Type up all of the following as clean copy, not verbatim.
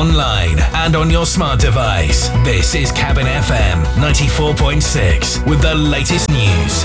online and on your smart device. This is Cabin FM 94.6 with the latest news.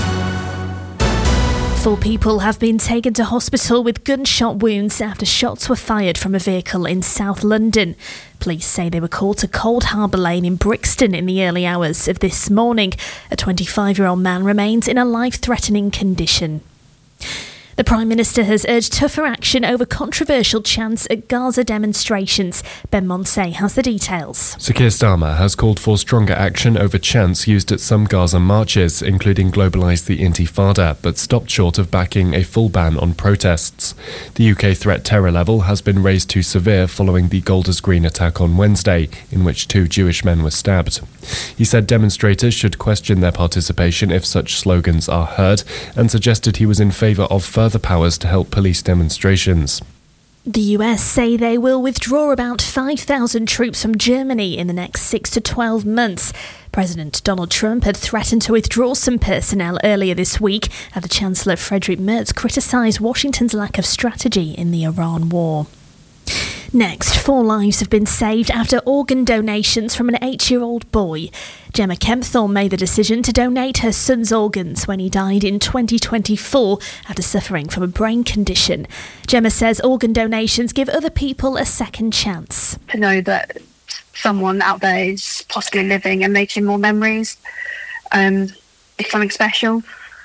4 people have been taken to hospital with gunshot wounds after shots were fired from a vehicle in South London. Police say they were called to Cold Harbour Lane in Brixton in the early hours of this morning. A 25-year-old man remains in a life-threatening condition. The Prime Minister has urged tougher action over controversial chants at Gaza demonstrations. Ben Monsey has the details. Sir Keir Starmer has called for stronger action over chants used at some Gaza marches, including Globalise the Intifada, but stopped short of backing a full ban on protests. The UK threat terror level has been raised to severe following the Golders Green attack on Wednesday, in which 2 Jewish men were stabbed. He said demonstrators should question their participation if such slogans are heard, and suggested he was in favour of further powers to help police demonstrations. The US say they will withdraw about 5,000 troops from Germany in the next 6 to 12 months. President Donald Trump had threatened to withdraw some personnel earlier this week after Chancellor Friedrich Merz criticised Washington's lack of strategy in the Iran war. Next, 4 lives have been saved after organ donations from an 8-year-old boy. Gemma Kempthorne made the decision to donate her son's organs when he died in 2024 after suffering from a brain condition. Gemma says organ donations give other people a second chance. To know that someone out there is possibly living and making more memories is something special.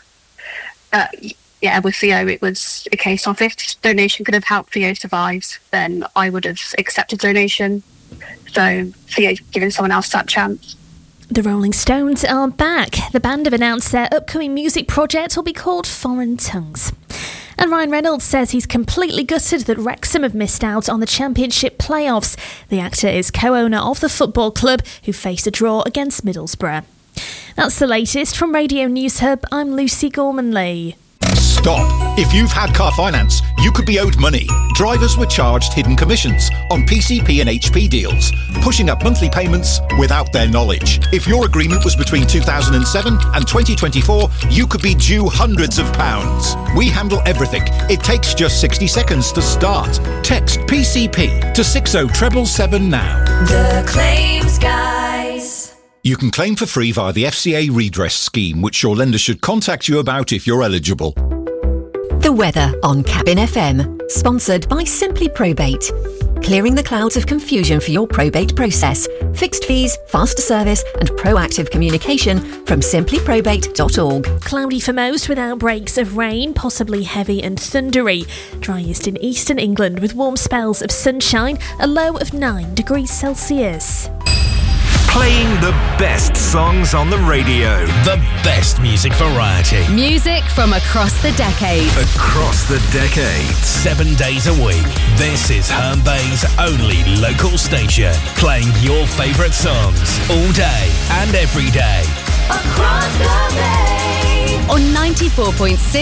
With Theo, it was a case of if donation could have helped Theo survive, then I would have accepted donation. So Theo giving someone else that chance. The Rolling Stones are back. The band have announced their upcoming music project will be called Foreign Tongues. And Ryan Reynolds says he's completely gutted that Wrexham have missed out on the Championship playoffs. The actor is co-owner of the football club, who faced a draw against Middlesbrough. That's the latest from Radio News Hub. I'm Lucy Gorman-Lee. Stop. If you've had car finance, you could be owed money. Drivers were charged hidden commissions on PCP and HP deals, pushing up monthly payments without their knowledge. If your agreement was between 2007 and 2024, you could be due hundreds of pounds. We handle everything. It takes just 60 seconds to start. Text PCP to 60777 now. The Claims Guys. You can claim for free via the FCA redress scheme, which your lender should contact you about if you're eligible. The weather on Cabin FM, sponsored by Simply Probate. Clearing the clouds of confusion for your probate process. Fixed fees, faster service and proactive communication from simplyprobate.org. Cloudy for most with outbreaks of rain, possibly heavy and thundery. Driest in eastern England with warm spells of sunshine, a low of 9 degrees Celsius. Playing the best songs on the radio. The best music variety. Music from across the decade. Across the decade. 7 days a week. This is Herne Bay's only local station. Playing your favourite songs all day and every day. Across the bay. On 94.6